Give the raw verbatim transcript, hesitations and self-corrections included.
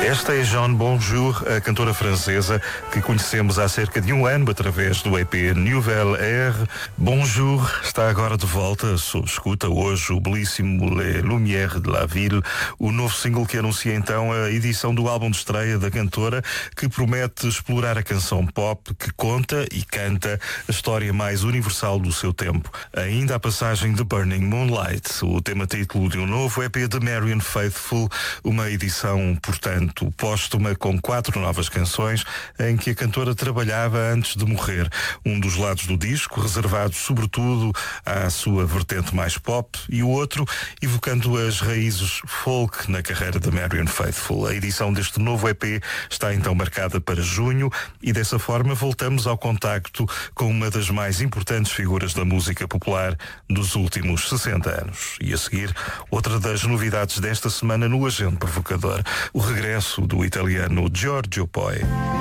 Esta é Jeanne Bonjour, a cantora francesa que conhecemos há cerca de um ano através do E P Nouvelle Air. Bonjour está agora de volta, sob escuta hoje o belíssimo Les Lumières de la Ville, o novo single que anuncia então a edição do álbum de estreia da cantora, que promete explorar a canção pop que conta e canta a história mais universal do seu tempo. Ainda a passagem de Burning Moonlight, o tema título de um novo E P de Marianne Faithfull, uma edição, portanto, póstuma com quatro novas canções em que a cantora trabalhava antes de morrer. Um dos lados do disco reservado sobretudo à sua vertente mais pop e o outro evocando as raízes folk na carreira de Marianne Faithfull. A edição deste novo E P está então marcada para junho e dessa forma voltamos ao contacto com uma das mais importantes figuras da música popular dos últimos sessenta anos. E a seguir, outra das novidades desta semana no Agente Provocador, o regresso do italiano Giorgio Poi.